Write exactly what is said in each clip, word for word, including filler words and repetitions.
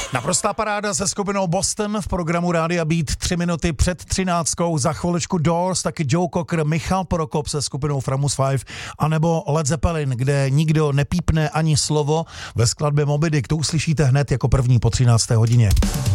Naprostá paráda se skupinou Boston v programu Rádia Beat tři minuty před třináctkou. Za chviličku Doors, taky Joe Cocker, Michal Prokop se skupinou Framus pět, anebo Led Zeppelin, kde nikdo nepípne ani slovo ve skladbě Moby Dick. To uslyšíte hned jako první po třinácté hodině.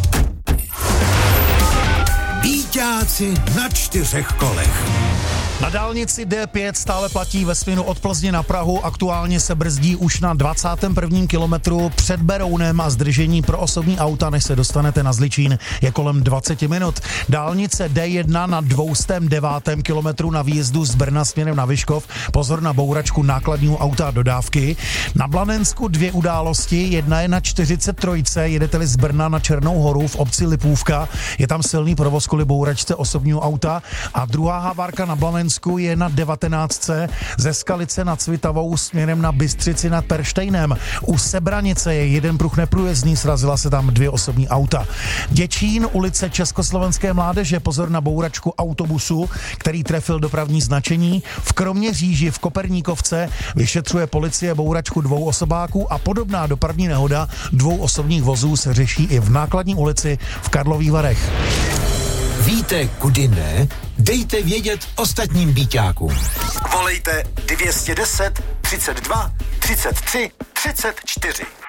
Bíťáci na čtyřech kolech. Na dálnici D pět stále platí ve směru od Plzně na Prahu, aktuálně se brzdí už na dvacátém prvním kilometru před Berounem a zdržení pro osobní auta, než se dostanete na Zličín, je kolem dvacet minut. Dálnice D jedna na dvěstém devátém kilometru na výjezdu z Brna směrem na Vyškov, pozor na bouračku nákladního auta a dodávky. Na Blanensku dvě události, jedna je na čtyřicet tři, jedete-li z Brna na Černou horu v obci Lipůvka, je tam silný provoz kvůli bouračce osobního auta, a druhá havárka na Blanensku je na devatenáctce ze Skalice nad Svitavou směrem na Bystřici nad Perštejnem. U Sebranice je jeden pruh neprůjezdný, srazila se tam dvě osobní auta. Děčín, ulice Československé mládeže, pozor na bouračku autobusu, který trefil dopravní značení. V Kroměříži v Koperníkovce vyšetřuje policie bouračku dvou osobáků a podobná dopravní nehoda dvou osobních vozů se řeší i v Nákladní ulici v Karlových Varech. Víte, kudy ne? Dejte vědět ostatním bíťákům. Volejte dvě stě deset, třicet dva, třicet tři, třicet čtyři.